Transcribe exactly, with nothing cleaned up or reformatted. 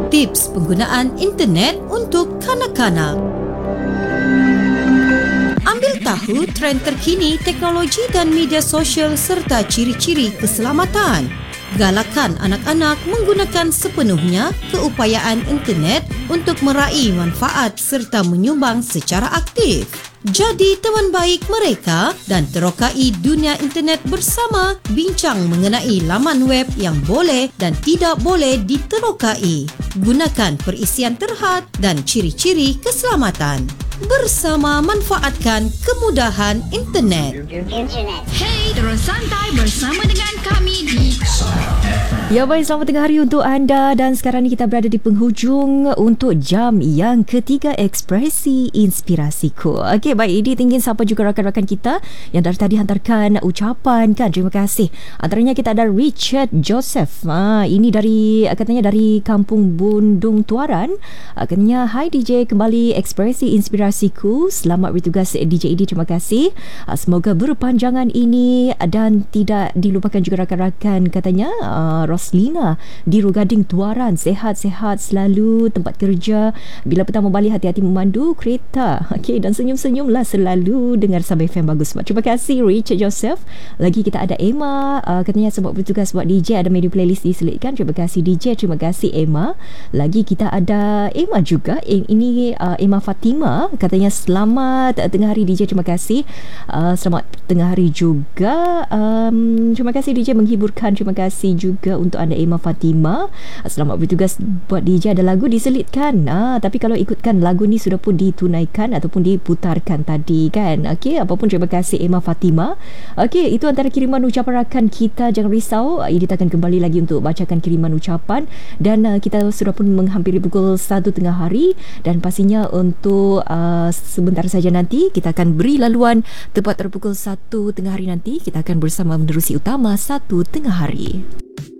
Tips penggunaan internet untuk kanak-kanak. Ambil tahu trend terkini teknologi dan media sosial serta ciri-ciri keselamatan. Galakan anak-anak menggunakan sepenuhnya keupayaan internet untuk meraih manfaat serta menyumbang secara aktif. Jadi teman baik mereka dan terokai dunia internet bersama, bincang mengenai laman web yang boleh dan tidak boleh diterokai. Gunakan perisian terhad dan ciri-ciri keselamatan. Bersama manfaatkan kemudahan internet. Internet. Hey, terus santai bersama dengan kami di Ya baik, selamat tengah hari untuk anda dan sekarang ni kita berada di penghujung untuk jam yang ketiga Ekspresi Inspirasiku. Okey, baik, ini tinggi sapa juga rakan-rakan kita yang dari tadi hantarkan ucapan kan. Terima kasih. Antaranya kita ada Richard Joseph. Ha, ini dari katanya dari Kampung Bundung Tuaran. Katanya, "Hai D J, kembali Ekspresi Inspirasiku. Selamat bertugas D J Edi, terima kasih. Semoga berpanjangan ini dan tidak dilupakan juga rakan-rakan." Katanya uh, Roslina di Rugading Tuaran, sehat-sehat selalu tempat kerja. Bila petang membalik, hati-hati memandu kereta. Okey, dan senyum-senyumlah selalu dengar Sabah F M bagus. Terima kasih Richard Joseph. Lagi kita ada Emma, uh, katanya sebab bertugas buat D J, ada media playlist diselitkan. Terima kasih D J, terima kasih Emma. Lagi kita ada Emma juga. Ini uh, Emma Fatima, katanya selamat tengah hari D J, terima kasih. Uh, selamat tengah hari juga. Um, terima kasih D J menghiburkan. Terima kasih juga untuk anda Emma Fatima. Selamat bertugas buat D J. Ada lagu diselitkan. Ah, tapi kalau ikutkan lagu ni sudah pun ditunaikan ataupun diputarkan tadi kan. Okey, apapun terima kasih Emma Fatima. Okey, itu antara kiriman ucapan rakan kita. Jangan risau, Edith akan kembali lagi untuk bacakan kiriman ucapan dan uh, kita sudah pun menghampiri pukul satu tengah hari dan pastinya untuk uh, sebentar saja nanti kita akan beri laluan tepat pada pukul satu tengah hari nanti. Kita akan bersama menerusi utama satu tengah hari.